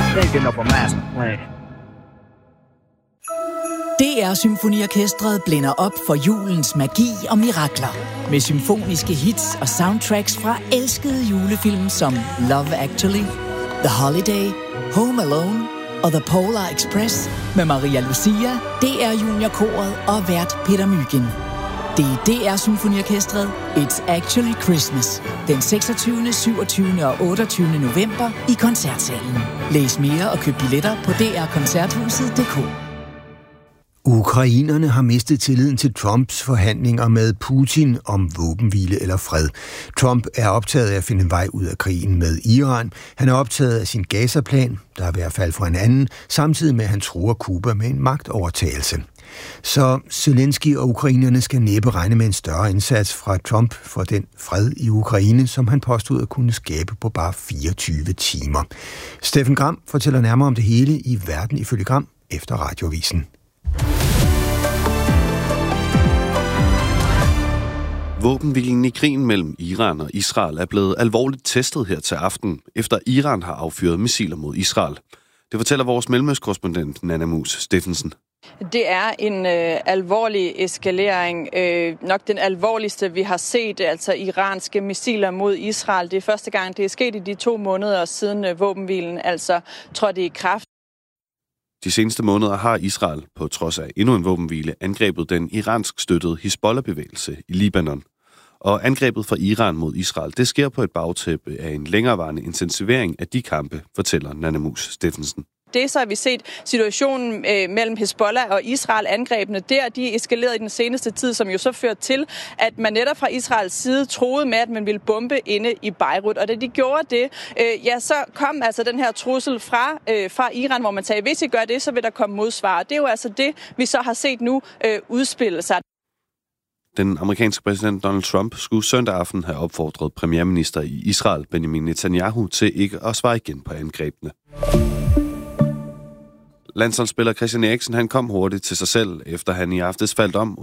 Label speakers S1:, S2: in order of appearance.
S1: Thinking of a master plan.
S2: DR Symfoniorkestret blænder op for julens magi og mirakler. Med symfoniske hits og soundtracks fra elskede julefilm som Love Actually, The Holiday, Home Alone og The Polar Express med Maria Lucia, DR Juniorkoret og vært Peter Mygind. Det er DR Symfoniorkestret It's Actually Christmas den 26., 27. og 28. november i Koncertsalen. Læs mere og køb billetter på drkoncerthuset.dk.
S3: Ukrainerne har mistet tilliden til Trumps forhandlinger med Putin om våbenhvile eller fred. Trump er optaget af at finde en vej ud af krigen med Iran. Han er optaget af sin Gaza-plan, der er i hvert fald for en anden, samtidig med at han truer Cuba med en magtovertagelse. Så Zelensky og ukrainerne skal næppe regne med en større indsats fra Trump for den fred i Ukraine, som han påstod at kunne skabe på bare 24 timer. Steffen Gram fortæller nærmere om det hele i Verden ifølge Gram efter Radioavisen.
S4: Våbenhvilen i krigen mellem Iran og Israel er blevet alvorligt testet her til aften, efter Iran har affyret missiler mod Israel. Det fortæller vores mellemøstkorrespondent Nanna Mus Steffensen.
S5: Det er en alvorlig eskalering, nok den alvorligste, vi har set, altså iranske missiler mod Israel. Det er første gang, det er sket i de 2 måneder siden våbenhvilen altså trådte i kraft.
S4: De seneste måneder har Israel, på trods af endnu en våbenhvile, angrebet den iransk støttede Hizbollah-bevægelse i Libanon. Og angrebet fra Iran mod Israel, det sker på et bagtæppe af en længerevarende intensivering af de kampe, fortæller Nanna Mus Steffensen.
S5: Det så har vi set situationen mellem Hizbollah og Israel, angrebene der, de eskalerede i den seneste tid, som jo så førte til, at man netop fra Israels side troede med, at man ville bombe inde i Beirut. Og da de gjorde det, så kom altså den her trussel fra Iran, hvor man sagde, hvis I gør det, så vil der komme modsvar. Det er jo altså det, vi så har set nu udspille sig.
S4: Den amerikanske præsident Donald Trump skulle søndag aften have opfordret premierminister i Israel, Benjamin Netanyahu, til ikke at svare igen på angrebene. Landsholdsspiller Christian Eriksen, han kom hurtigt til sig selv, efter han i aftes faldt om